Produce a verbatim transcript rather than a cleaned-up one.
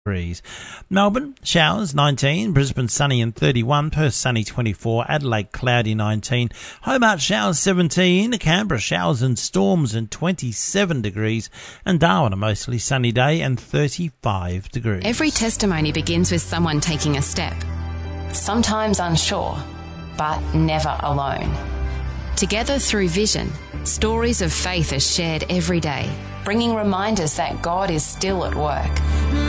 degrees. Melbourne, showers nineteen, Brisbane sunny and thirty-one, Perth sunny twenty-four, Adelaide cloudy nineteen, Hobart showers seventeen, Canberra showers and storms and twenty-seven degrees, and Darwin a mostly sunny day and thirty-five degrees. Every testimony begins with someone taking a step. Sometimes unsure, but never alone. Together through Vision, stories of faith are shared every day, bringing reminders that God is still at work.